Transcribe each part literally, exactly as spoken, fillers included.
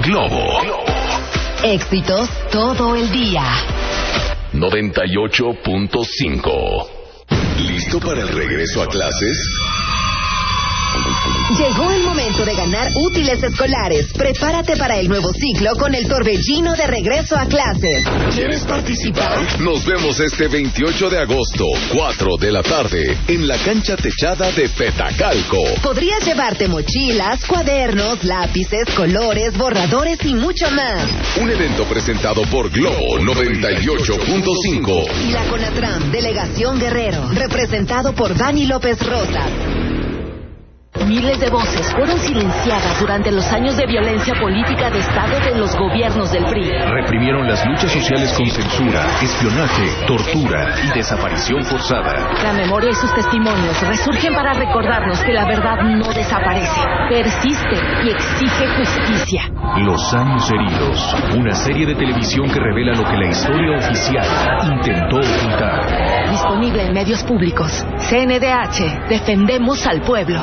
Globo. Éxitos todo el día. noventa y ocho punto cinco. ¿Listo para el regreso a clases? Llegó el momento de ganar útiles escolares. Prepárate para el nuevo ciclo con el torbellino de regreso a clases. ¿Quieres participar? Nos vemos este veintiocho de agosto, cuatro de la tarde, en la cancha techada de Petacalco. Podrías llevarte mochilas, cuadernos, lápices, colores, borradores y mucho más. Un evento presentado por Globo noventa y ocho punto cinco. Y la CONATRAM, Delegación Guerrero, representado por Dani López Rosas. Miles de voces fueron silenciadas durante los años de violencia política de Estado de los gobiernos del P R I. Reprimieron las luchas sociales con censura, espionaje, tortura y desaparición forzada. La memoria y sus testimonios resurgen para recordarnos que la verdad no desaparece, persiste y exige justicia. Los años heridos, una serie de televisión que revela lo que la historia oficial intentó ocultar. Disponible en medios públicos. C N D H, defendemos al pueblo.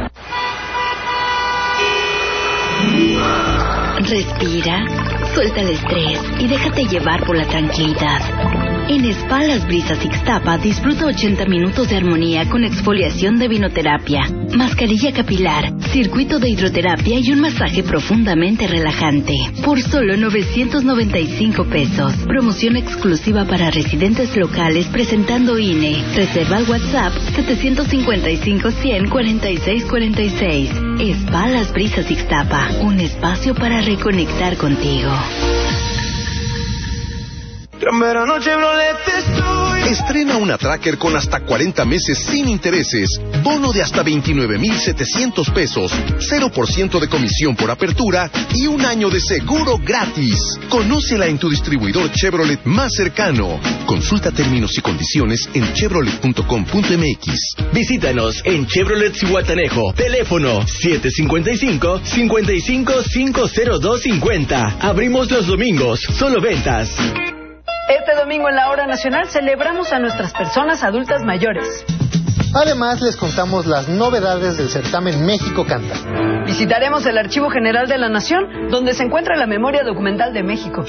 Respira, suelta el estrés y déjate llevar por la tranquilidad. En Spa Las Brisas Ixtapa disfruta ochenta minutos de armonía con exfoliación de vinoterapia, mascarilla capilar, circuito de hidroterapia y un masaje profundamente relajante. Por solo novecientos noventa y cinco pesos. Promoción exclusiva para residentes locales presentando I N E. Reserva al WhatsApp setecientos cincuenta y cinco, cien, cuarenta y seis cuarenta y seis. Spa Las Brisas Ixtapa, un espacio para reconectar contigo. Estrena una Tracker con hasta cuarenta meses sin intereses, bono de hasta veintinueve mil setecientos pesos, cero por ciento de comisión por apertura y un año de seguro gratis. Conócela en tu distribuidor Chevrolet más cercano. Consulta términos y condiciones en chevrolet punto com punto m x. Visítanos en Chevrolet Zihuatanejo. Teléfono siete cinco cinco, cinco cinco cinco cero dos cinco cero. Abrimos los domingos, solo ventas. Este domingo en la Hora Nacional celebramos a nuestras personas adultas mayores. Además, les contamos las novedades del certamen México Canta. Visitaremos el Archivo General de la Nación, donde se encuentra la memoria documental de México.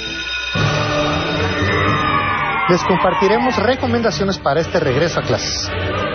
Les compartiremos recomendaciones para este regreso a clases.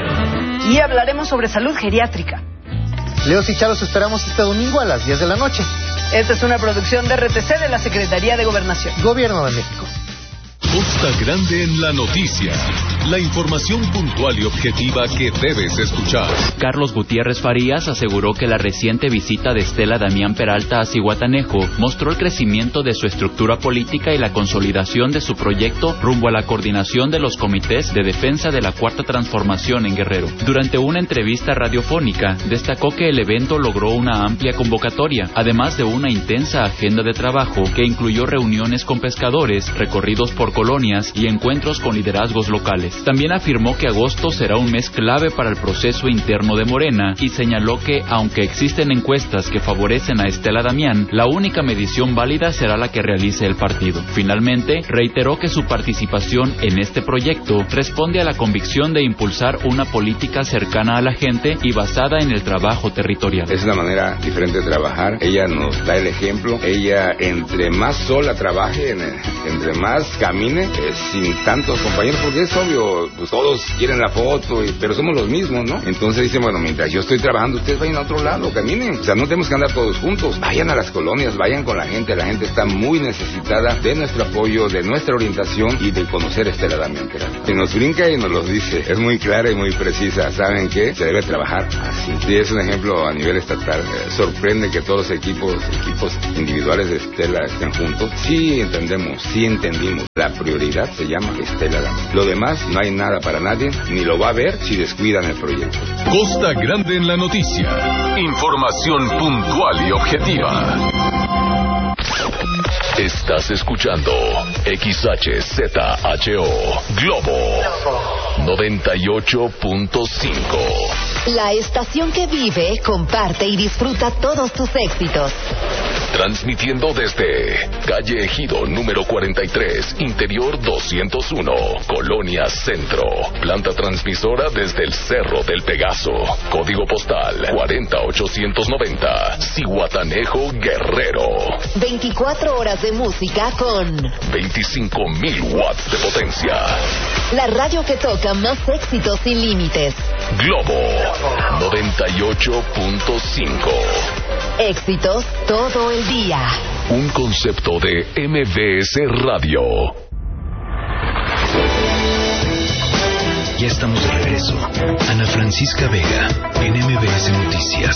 Y hablaremos sobre salud geriátrica. Leos y Charos esperamos este domingo a las diez de la noche. Esta es una producción de R T C de la Secretaría de Gobernación. Gobierno de México. Costa Grande en la noticia. La información puntual y objetiva que debes escuchar. Carlos Gutiérrez Farías aseguró que la reciente visita de Estela Damián Peralta a Zihuatanejo mostró el crecimiento de su estructura política y la consolidación de su proyecto rumbo a la coordinación de los comités de defensa de la Cuarta Transformación en Guerrero. Durante una entrevista radiofónica, destacó que el evento logró una amplia convocatoria, además de una intensa agenda de trabajo que incluyó reuniones con pescadores, recorridos por colonias y encuentros con liderazgos locales. También afirmó que agosto será un mes clave para el proceso interno de Morena y señaló que, aunque existen encuestas que favorecen a Estela Damián, la única medición válida será la que realice el partido. Finalmente, reiteró que su participación en este proyecto responde a la convicción de impulsar una política cercana a la gente y basada en el trabajo territorial. Es una manera diferente de trabajar. Ella nos da el ejemplo. Ella, entre más sola trabaje, entre más camine, eh, sin tantos compañeros, porque es obvio, pues todos quieren la foto, y, pero somos los mismos, ¿no? Entonces dicen, bueno, mientras yo estoy trabajando, ustedes vayan a otro lado, caminen. O sea, no tenemos que andar todos juntos. Vayan a las colonias, vayan con la gente. La gente está muy necesitada de nuestro apoyo, de nuestra orientación y de conocer Estela Damián Peralta. Se nos brinca y nos lo dice. Es muy clara y muy precisa. ¿Saben qué? Se debe trabajar así. Sí, es un ejemplo a nivel estatal. Eh, sorprende que todos los equipos, equipos individuales de Estela estén juntos. Sí entendemos, sí entendimos. La prioridad se llama Estela Damián. Lo demás, no hay nada para nadie, ni lo va a haber si descuidan el proyecto. Costa Grande en la noticia. Información puntual y objetiva. Estás escuchando X H Z H O Globo noventa y ocho punto cinco. La estación que vive, comparte y disfruta todos tus éxitos. Transmitiendo desde calle Ejido número cuarenta y tres, interior doscientos uno, Colonia Centro. Planta transmisora desde el Cerro del Pegaso. Código postal cuarenta ochocientos noventa, Zihuatanejo, Guerrero. veinticuatro horas de música con veinticinco mil watts de potencia. La radio que toca más éxitos sin límites. Globo noventa y ocho punto cinco. Éxitos todo el día. Un concepto de M V S Radio. Ya estamos de regreso. Ana Francisca Vega, en M V S Noticias.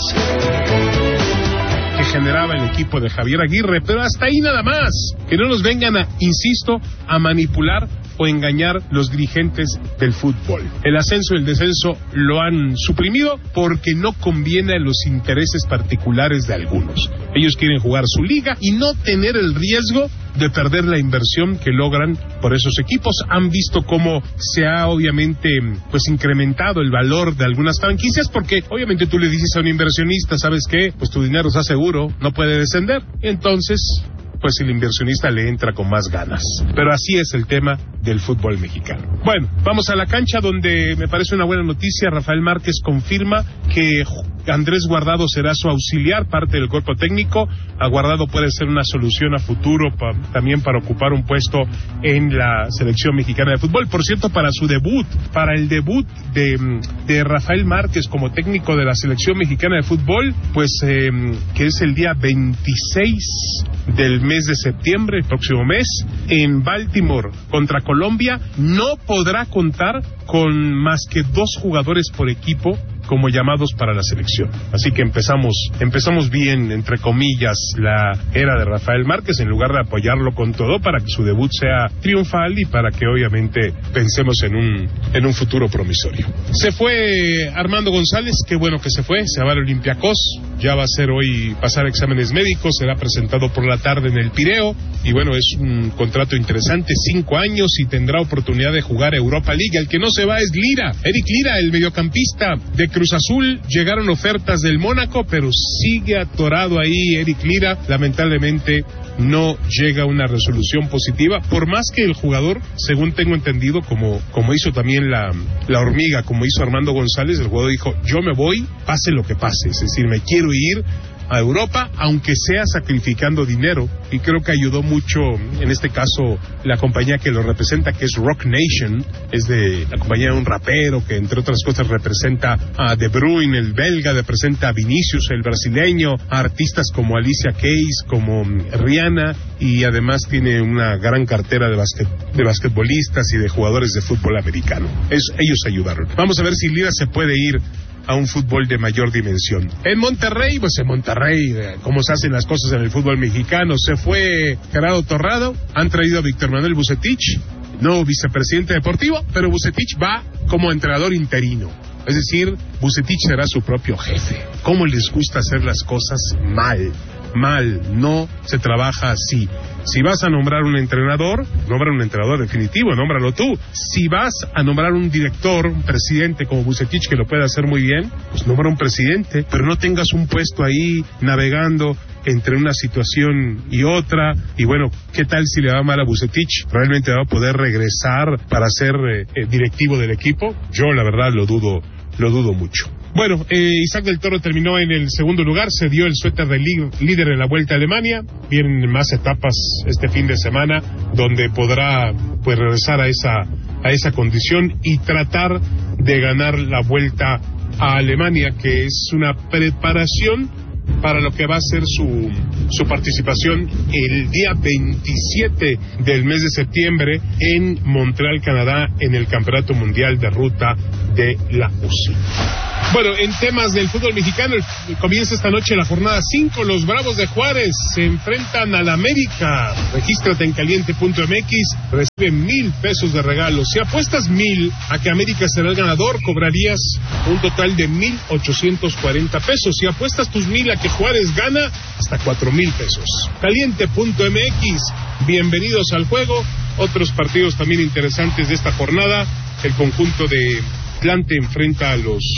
Que generaba el equipo de Javier Aguirre, pero hasta ahí nada más. Que no nos vengan a, insisto, a manipular o engañar los dirigentes del fútbol. El ascenso y el descenso lo han suprimido porque no conviene a los intereses particulares de algunos. Ellos quieren jugar su liga y no tener el riesgo de perder la inversión que logran por esos equipos. Han visto cómo se ha obviamente pues incrementado el valor de algunas franquicias, porque obviamente tú le dices a un inversionista, ¿sabes qué? Pues tu dinero está seguro, no puede descender. Entonces, pues el inversionista le entra con más ganas. Pero así es el tema del fútbol mexicano. Bueno, vamos a la cancha, donde me parece una buena noticia. Rafael Márquez confirma que Andrés Guardado será su auxiliar, parte del cuerpo técnico. A Guardado puede ser una solución a futuro pa, también para ocupar un puesto en la selección mexicana de fútbol. Por cierto, para su debut, para el debut de, de Rafael Márquez como técnico de la selección mexicana de fútbol, pues eh, que es el día veintiséis del mes de septiembre, el próximo mes, en Baltimore contra Colombia, no podrá contar con más que dos jugadores por equipo como llamados para la selección. Así que empezamos empezamos bien, entre comillas, la era de Rafael Márquez, en lugar de apoyarlo con todo para que su debut sea triunfal y para que obviamente pensemos en un en un futuro promisorio. Se fue Armando González, qué bueno que se fue, se va al Olympiacos, ya va a ser hoy pasar exámenes médicos, será presentado por la tarde en el Pireo, y bueno, es un contrato interesante, cinco años, y tendrá oportunidad de jugar Europa League. El que no se va es Lira, Eric Lira, el mediocampista de Cruz Azul. Llegaron ofertas del Mónaco, pero sigue atorado ahí Eric Lira. Lamentablemente no llega a una resolución positiva, por más que el jugador, según tengo entendido, como, como hizo también la, la hormiga, como hizo Armando González, el jugador dijo, yo me voy, pase lo que pase, es decir, me quiero ir a Europa, aunque sea sacrificando dinero, y creo que ayudó mucho, en este caso, la compañía que lo representa, que es Rock Nation, es de la compañía de un rapero, que entre otras cosas representa a De Bruyne, el belga, representa a Vinicius, el brasileño, a artistas como Alicia Keys, como Rihanna, y además tiene una gran cartera de, basquet, de basquetbolistas y de jugadores de fútbol americano. Es, ellos ayudaron. Vamos a ver si Lira se puede ir a un fútbol de mayor dimensión. En Monterrey, pues en Monterrey, como se hacen las cosas en el fútbol mexicano, se fue Gerardo Torrado, han traído a Víctor Manuel Vucetich, nuevo vicepresidente deportivo, pero Vucetich va como entrenador interino. Es decir, Vucetich será su propio jefe. ¿Cómo les gusta hacer las cosas mal? Mal, no se trabaja así. Si vas a nombrar un entrenador, nombra un entrenador definitivo, nómbralo tú. Si vas a nombrar un director, un presidente como Vucetich, que lo puede hacer muy bien, pues nombra un presidente, pero no tengas un puesto ahí navegando entre una situación y otra. Y bueno, ¿qué tal si le va mal a Vucetich? ¿Realmente va a poder regresar para ser eh, directivo del equipo? Yo la verdad lo dudo, lo dudo mucho. Bueno, eh, Isaac del Toro terminó en el segundo lugar, se dio el suéter de líder en la Vuelta a Alemania. Vienen más etapas este fin de semana donde podrá pues regresar a esa a esa condición y tratar de ganar la Vuelta a Alemania, que es una preparación para lo que va a ser su, su participación el día veintisiete del mes de septiembre en Montreal, Canadá, en el Campeonato Mundial de Ruta de la U C I. Bueno, en temas del fútbol mexicano, comienza esta noche la jornada cinco. Los Bravos de Juárez se enfrentan al América. Regístrate en caliente punto m x, recibe mil pesos de regalo. Si apuestas mil a que América será el ganador, cobrarías un total de mil ochocientos cuarenta pesos. Si apuestas tus mil a que Juárez gana, hasta cuatro mil pesos. caliente punto m x, bienvenidos al juego. Otros partidos también interesantes de esta jornada. El conjunto de Atlante enfrenta a los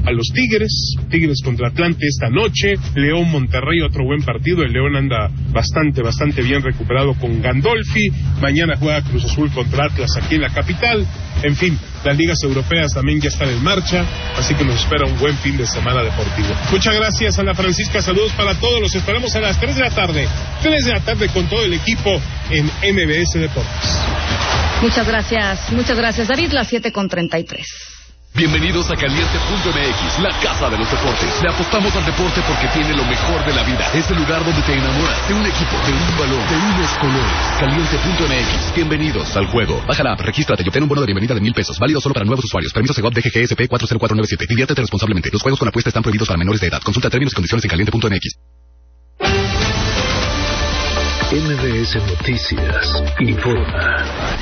a los Tigres, Tigres contra Atlante esta noche, León Monterrey, otro buen partido, el León anda bastante, bastante bien recuperado con Gandolfi, mañana juega Cruz Azul contra Atlas aquí en la capital, en fin, las ligas europeas también ya están en marcha, así que nos espera un buen fin de semana deportivo. Muchas gracias, Ana Francisca, saludos para todos, los esperamos a las tres de la tarde, tres de la tarde con todo el equipo en M B S Deportes. Muchas gracias, muchas gracias, David, las siete con treinta y tres. Bienvenidos a Caliente punto M X, la casa de los deportes. Le apostamos al deporte porque tiene lo mejor de la vida. Es el lugar donde te enamoras de un equipo, de un balón, de unos colores. Caliente punto M X, bienvenidos al juego. Baja la app, regístrate y obtén un bono de bienvenida de mil pesos. Válido solo para nuevos usuarios. Permiso Segov D G G S P cuatro cero cuatro nueve siete. Diviértete responsablemente. Los juegos con apuesta están prohibidos para menores de edad. Consulta términos y condiciones en caliente punto M X. M B S Noticias informa.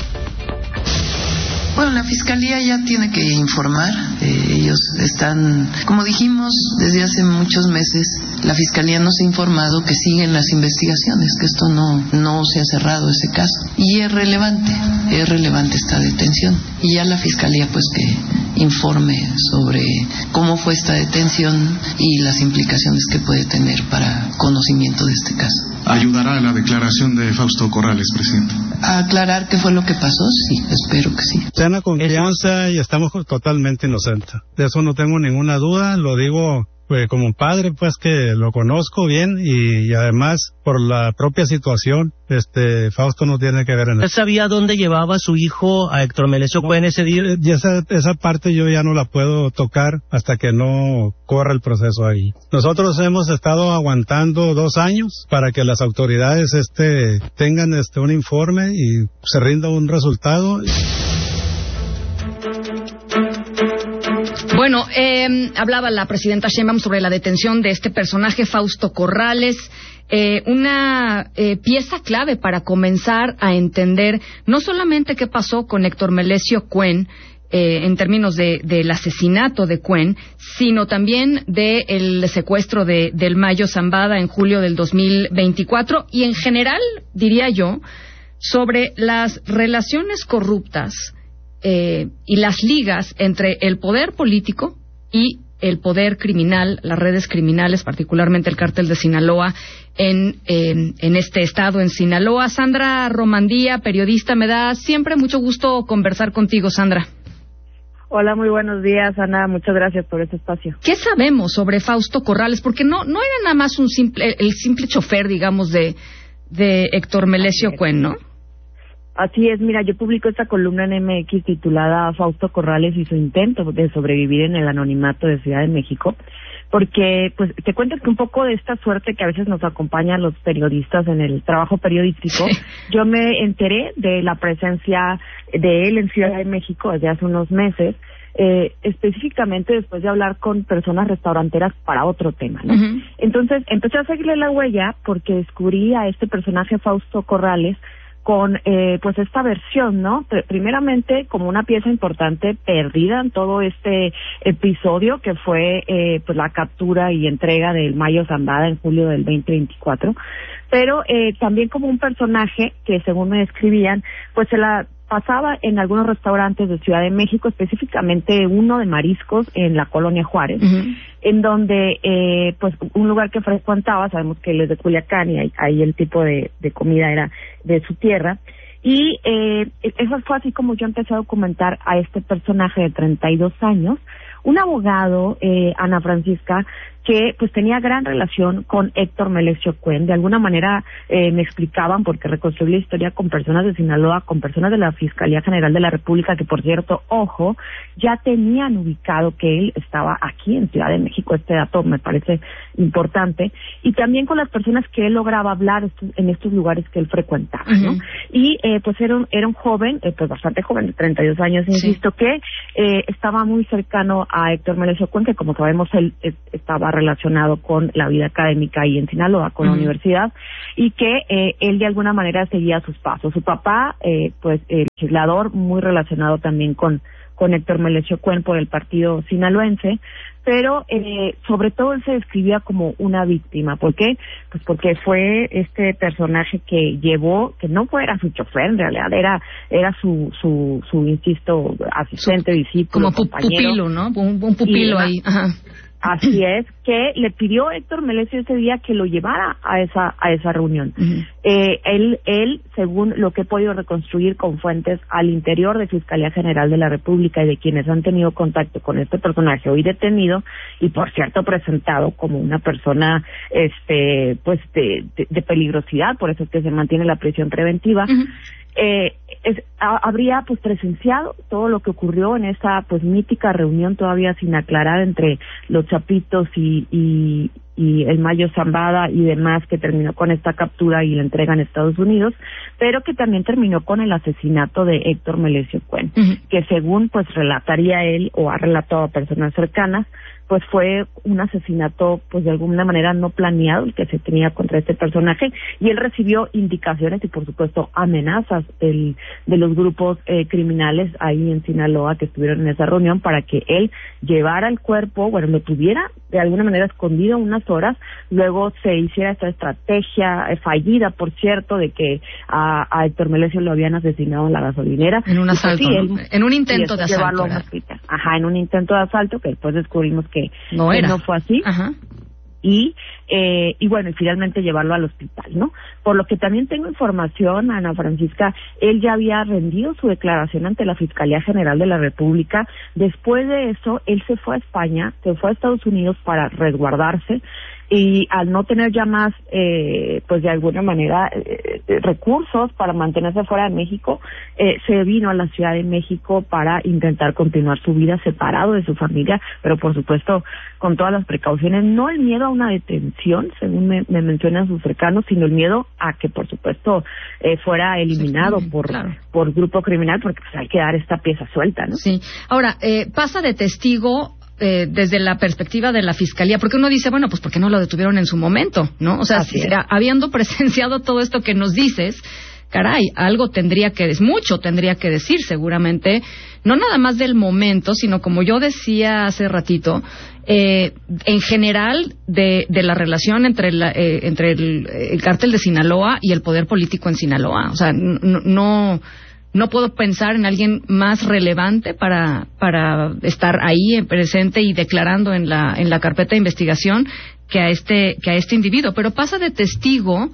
Bueno, la Fiscalía ya tiene que informar. Eh, ellos están, como dijimos desde hace muchos meses, la Fiscalía nos ha informado que siguen las investigaciones, que esto no, no se ha cerrado ese caso. Y es relevante, es relevante esta detención. Y ya la Fiscalía pues que informe sobre cómo fue esta detención y las implicaciones que puede tener para conocimiento de este caso. ¿Ayudará a la declaración de Fausto Corrales, presidente? ¿A aclarar qué fue lo que pasó? Sí, espero que sí. Plena confianza y estamos totalmente inocentes. De eso no tengo ninguna duda, lo digo pues, como un padre, pues que lo conozco bien y, y además por la propia situación, este Fausto no tiene que ver en eso. ¿Él sabía dónde llevaba a su hijo a Héctor Melesio Cuen ese día? Y esa, esa parte yo ya no la puedo tocar hasta que no corra el proceso ahí. Nosotros hemos estado aguantando dos años para que las autoridades este tengan este un informe y se rinda un resultado. Bueno, eh, hablaba la presidenta Sheinbaum sobre la detención de este personaje, Fausto Corrales, eh, una eh, pieza clave para comenzar a entender no solamente qué pasó con Héctor Melesio Cuen, eh, en términos de, del asesinato de Cuen, sino también del secuestro de, del Mayo Zambada en julio del dos mil veinticuatro y en general, diría yo, sobre las relaciones corruptas Eh, y las ligas entre el poder político y el poder criminal, las redes criminales, particularmente el cártel de Sinaloa en, eh, en este estado, en Sinaloa. Sandra Romandía, periodista, me da siempre mucho gusto conversar contigo, Sandra. Hola, muy buenos días, Ana, muchas gracias por este espacio. ¿Qué sabemos sobre Fausto Corrales? Porque no, no era nada más un simple, el simple chofer, digamos, de, de Héctor Melesio Cuen, ¿no? Así es, mira, yo publico esta columna en M X titulada Fausto Corrales y su intento de sobrevivir en el anonimato de Ciudad de México, porque pues te cuento que un poco de esta suerte que a veces nos acompaña a los periodistas en el trabajo periodístico, sí. Yo me enteré de la presencia de él en Ciudad de México desde hace unos meses, eh, específicamente después de hablar con personas restauranteras para otro tema, ¿no? Uh-huh. Entonces empecé a seguirle la huella porque descubrí a este personaje Fausto Corrales con eh, pues esta versión, ¿no? Primeramente como una pieza importante perdida en todo este episodio que fue eh, pues la captura y entrega del Mayo Zambada en julio del veinte veinticuatro, pero eh, también como un personaje que según me describían pues se la pasaba en algunos restaurantes de Ciudad de México, específicamente uno de mariscos en la Colonia Juárez, uh-huh. en donde eh, pues un lugar que frecuentaba, sabemos que él es de Culiacán y ahí, ahí el tipo de, de comida era de su tierra, y eh, eso fue así como yo empecé a documentar a este personaje de treinta y dos años, un abogado, eh, Ana Francisca, que pues tenía gran relación con Héctor Melesio Cuen. De alguna manera eh, me explicaban, porque reconstruí la historia con personas de Sinaloa, con personas de la Fiscalía General de la República, que por cierto, ojo, ya tenían ubicado que él estaba aquí en Ciudad de México. Este dato me parece importante. Y también con las personas que él lograba hablar estos, en estos lugares que él frecuentaba, ¿no? Uh-huh. Y eh, pues era un, era un joven, eh, pues bastante joven, de treinta y dos años, insisto, sí. que eh, estaba muy cercano a Héctor Melesio Cuen, que como sabemos él eh, estaba relacionado con la vida académica ahí en Sinaloa, con uh-huh. la universidad, y que eh, él de alguna manera seguía sus pasos. Su papá, eh, pues, el legislador, muy relacionado también con con Héctor Melesio Cuen por el partido sinaloense, pero eh, sobre todo él se describía como una víctima. ¿Por qué? Pues porque fue este personaje que llevó, que no fuera su chofer, en realidad era era su, su, su insisto, asistente, su, discípulo, como compañero. Pupilo, ¿no? Un, un pupilo y, ahí. Ajá. Así es, que le pidió Héctor Melesio ese día que lo llevara a esa a esa reunión. Uh-huh. Eh, él, él, según lo que he podido reconstruir con fuentes al interior de Fiscalía General de la República y de quienes han tenido contacto con este personaje hoy detenido y por cierto presentado como una persona, este, pues de, de, de peligrosidad, por eso es que se mantiene la prisión preventiva. Uh-huh. Eh, es, a, habría pues presenciado todo lo que ocurrió en esa pues mítica reunión todavía sin aclarar entre los Chapitos y, y, y el Mayo Zambada y demás, que terminó con esta captura y la entrega en Estados Unidos, pero que también terminó con el asesinato de Héctor Melesio Cuen, uh-huh. que según pues relataría él o ha relatado a personas cercanas, pues fue un asesinato pues de alguna manera no planeado el que se tenía contra este personaje, y él recibió indicaciones y por supuesto amenazas del, de los grupos eh, criminales ahí en Sinaloa que estuvieron en esa reunión para que él llevara el cuerpo, bueno, lo tuviera de alguna manera escondido unas horas, luego se hiciera esta estrategia eh, fallida, por cierto, de que a, a Héctor Melesio lo habían asesinado en la gasolinera. En un asalto, pues, sí, ¿no? él, En un intento de asalto. Ajá, en un intento de asalto que después descubrimos que no, que era. no fue así. Ajá. Y, eh, y bueno, y finalmente llevarlo al hospital, ¿no? Por lo que también tengo información, Ana Francisca, él ya había rendido su declaración ante la Fiscalía General de la República. Después de eso, él se fue a España, se fue a Estados Unidos para resguardarse, y al no tener ya más, eh, pues de alguna manera, eh, recursos para mantenerse fuera de México, eh, se vino a la Ciudad de México para intentar continuar su vida separado de su familia, pero por supuesto con todas las precauciones, no el miedo a una detención, según me, me mencionan sus cercanos, sino el miedo a que por supuesto eh, fuera eliminado sí, por claro. por grupo criminal, porque pues hay que dar esta pieza suelta, ¿no? Sí. Ahora, eh, pasa de testigo Eh, desde la perspectiva de la Fiscalía, porque uno dice, bueno, pues ¿por qué no lo detuvieron en su momento? ¿No? O sea, si, habiendo presenciado todo esto que nos dices, caray, algo tendría que, mucho tendría que decir seguramente, no nada más del momento, sino como yo decía hace ratito, eh, en general de, de la relación entre, la, eh, entre el, el cártel de Sinaloa y el poder político en Sinaloa. O sea, no... no No puedo pensar en alguien más relevante para para estar ahí presente y declarando en la en la carpeta de investigación que a este que a este individuo, pero pasa de testigo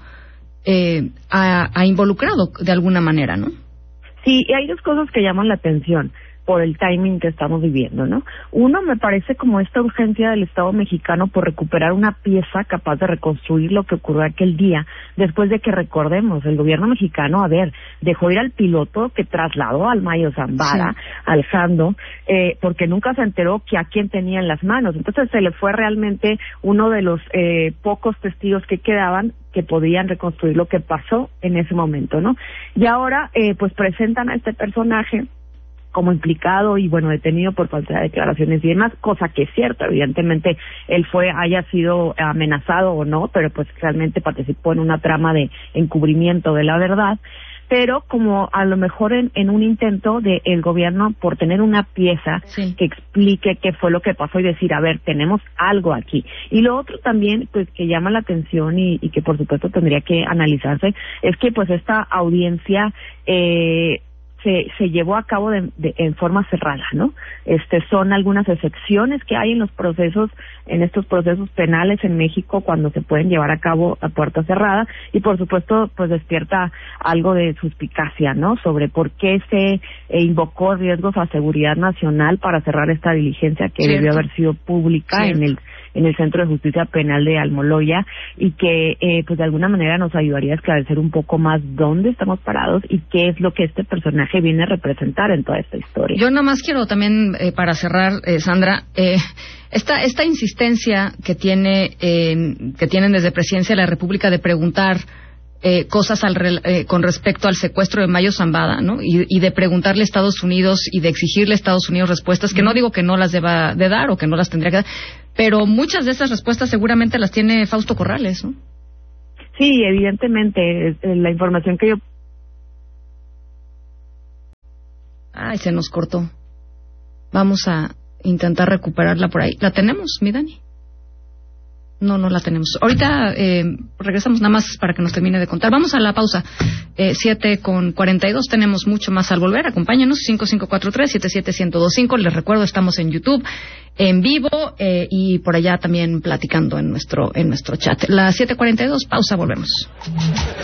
eh, a, a involucrado de alguna manera, ¿no? Sí, y hay dos cosas que llaman la atención por el timing que estamos viviendo, ¿no? Uno, me parece como esta urgencia del Estado mexicano por recuperar una pieza capaz de reconstruir lo que ocurrió aquel día, después de que, recordemos, el gobierno mexicano, a ver, dejó ir al piloto que trasladó al Mayo Zambada, sí. al Jando, eh, porque nunca se enteró que a quién tenía en las manos. Entonces se le fue realmente uno de los eh, pocos testigos que quedaban que podían reconstruir lo que pasó en ese momento, ¿no? Y ahora, eh, pues presentan a este personaje como implicado y bueno detenido por falta de declaraciones y demás, cosa que es cierto, evidentemente él fue haya sido amenazado o no, pero pues realmente participó en una trama de encubrimiento de la verdad, pero como a lo mejor en, en un intento de el gobierno por tener una pieza sí. que explique qué fue lo que pasó y decir, a ver, tenemos algo aquí. Y lo otro también pues que llama la atención y, y que por supuesto tendría que analizarse es que pues esta audiencia eh se se llevó a cabo de, de, en forma cerrada, ¿no? Este son algunas excepciones que hay en los procesos, en estos procesos penales en México cuando se pueden llevar a cabo a puerta cerrada y por supuesto pues despierta algo de suspicacia, ¿no? Sobre por qué se eh, invocó riesgos a seguridad nacional para cerrar esta diligencia que Cierto. debió haber sido pública Cierto. en el en el Centro de Justicia Penal de Almoloya y que eh, pues de alguna manera nos ayudaría a esclarecer un poco más dónde estamos parados y qué es lo que este personaje viene a representar en toda esta historia. Yo nada más quiero también, eh, para cerrar, eh, Sandra, eh, esta esta insistencia que tiene eh, que tienen desde Presidencia de la República de preguntar Eh, cosas al, eh, con respecto al secuestro de Mayo Zambada, ¿no? Y, y de preguntarle a Estados Unidos y de exigirle a Estados Unidos respuestas, que no digo que no las deba de dar o que no las tendría que dar, pero muchas de esas respuestas seguramente las tiene Fausto Corrales, ¿no? Sí, evidentemente, la información que yo... Ay, se nos cortó. Vamos a intentar recuperarla por ahí. ¿La tenemos, mi Dani? No, no la tenemos. Ahorita eh, regresamos nada más para que nos termine de contar. Vamos a la pausa. Eh, siete con cuarenta y dos. Tenemos mucho más al volver. Acompáñanos. cinco cinco cuatro tres, siete siete uno cero dos cinco. Les recuerdo, estamos en YouTube, en vivo, eh, y por allá también platicando en nuestro, en nuestro chat. Las siete cuarenta y dos. Pausa, volvemos.